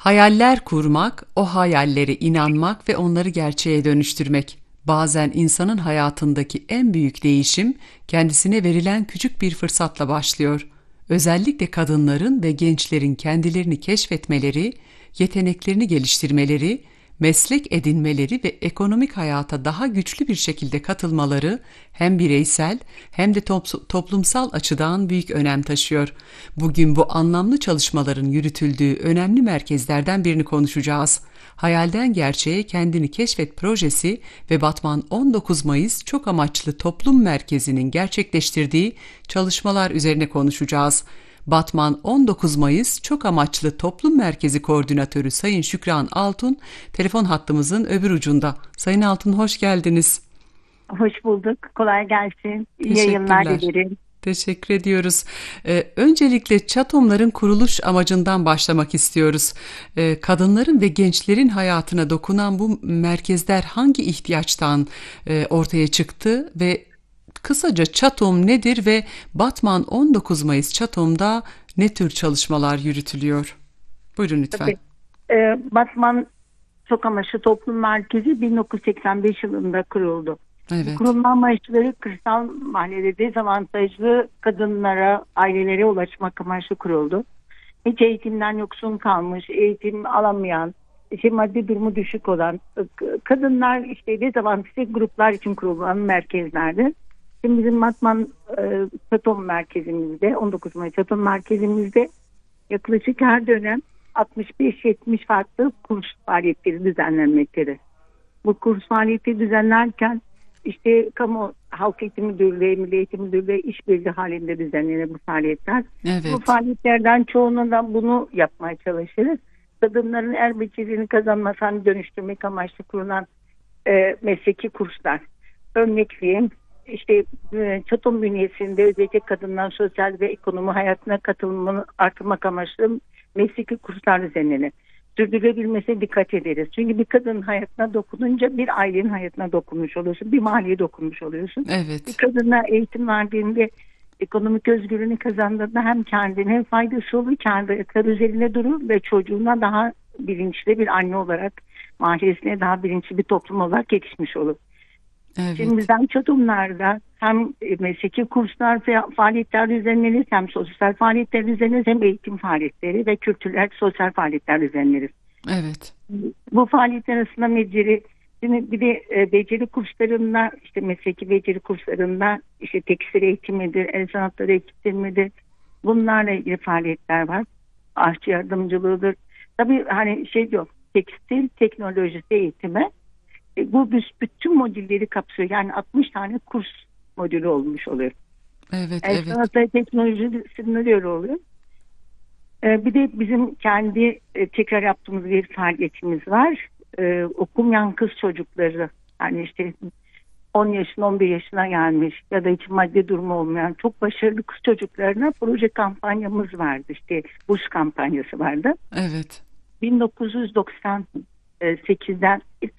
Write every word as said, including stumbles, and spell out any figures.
Hayaller kurmak, o hayallere inanmak ve onları gerçeğe dönüştürmek. Bazen insanın hayatındaki en büyük değişim kendisine verilen küçük bir fırsatla başlıyor. Özellikle kadınların ve gençlerin kendilerini keşfetmeleri, yeteneklerini geliştirmeleri, meslek edinmeleri ve ekonomik hayata daha güçlü bir şekilde katılmaları hem bireysel hem de top- toplumsal açıdan büyük önem taşıyor. Bugün bu anlamlı çalışmaların yürütüldüğü önemli merkezlerden birini konuşacağız. Hayalden Gerçeğe Kendini Keşfet projesi ve Batman on dokuz Mayıs Çok Amaçlı Toplum Merkezi'nin gerçekleştirdiği çalışmalar üzerine konuşacağız. Batman on dokuz Mayıs Çok Amaçlı Toplum Merkezi Koordinatörü Sayın Şükran Altun telefon hattımızın öbür ucunda. Sayın Altun, hoş geldiniz. Hoş bulduk. Kolay gelsin. İyi yayınlar Teşekkürler. dilerim. Teşekkür ediyoruz. Ee, öncelikle Çatomların kuruluş amacından başlamak istiyoruz. Ee, kadınların ve gençlerin hayatına dokunan bu merkezler hangi ihtiyaçtan e, ortaya çıktı ve kısaca Çatom nedir ve Batman on dokuz Mayıs Çatom'da ne tür çalışmalar yürütülüyor? Buyurun lütfen. Tabii. Ee, Batman Çok Amaçlı Toplum Merkezi bin dokuz yüz seksen beş yılında kuruldu. Bu Evet, kurulma amaçları kırsal mahallede dezavantajlı kadınlara, ailelere ulaşmak amaçlı kuruldu. Hiç eğitimden yoksun kalmış, eğitim alamayan, işte maddi durumu düşük olan kadınlar, işte dezavantajlı gruplar için kurulan merkezlerdi. Şimdi bizim Batman e, Çatom merkezimizde, on dokuz Mayıs Çatom merkezimizde yaklaşık her dönem altmış beş yetmiş farklı kurs faaliyetleri düzenlenmektedir. Bu kurs faaliyeti düzenlerken işte kamu halk eğitim müdürlüğü, milli eğitim müdürlüğü işbirliği halinde düzenlenir bu faaliyetler. Bu evet, faaliyetlerden çoğunun da bunu yapmaya çalışırız. Kadınların el becerilerini kazanmasını dönüştürmek amaçlı kurulan e, mesleki kurslar. Örnek vereyim. İşte e, Çatom bünyesinde özellikle kadınların sosyal ve ekonomi hayatına katılımını artırmak amaçlı mesleki kurslar düzenlenir. Sürdürülebilmesine dikkat ederiz. Çünkü bir kadının hayatına dokununca bir ailenin hayatına dokunmuş oluyorsun. Bir mahalleye dokunmuş oluyorsun. Bir evet, kadına eğitim verdiğinde ekonomik özgürlüğünü kazandığında hem kendine hem faydası olur, kendi ayakları üzerine durur ve çocuğuna daha bilinçli bir anne olarak, mahallesine daha bilinçli bir toplum olarak yetişmiş olur. Şimdi evet, bizden Çatomlar'da hem mesleki kurslar ve faaliyetler düzenlenir, hem sosyal faaliyetler düzenlenir, hem eğitim faaliyetleri ve kültürel sosyal faaliyetler düzenlenir. evet, Bu faaliyetler arasında beceri, şimdi bir de e, beceri kurslarında, işte mesleki beceri kurslarında işte tekstil eğitimidir, el sanatları eğitimidir. Bunlarla ilgili faaliyetler var. Aşçı yardımcılığıdır. Tabii hani şey yok, tekstil teknolojisi eğitimi. E, bu bütün modülleri kapsıyor. Yani altmış tane kurs modülü olmuş oluyor. evet, El evet, sanatları teknolojisinde de öyle oluyor. E, bir de bizim kendi e, tekrar yaptığımız bir faaliyetimiz var. E, okumayan kız çocukları, yani işte on yaşına on bir yaşına gelmiş ya da hiç maddi durumu olmayan çok başarılı kız çocuklarına proje kampanyamız vardı. İşte burs kampanyası vardı. evet. bin dokuz yüz doksan sekizden ilk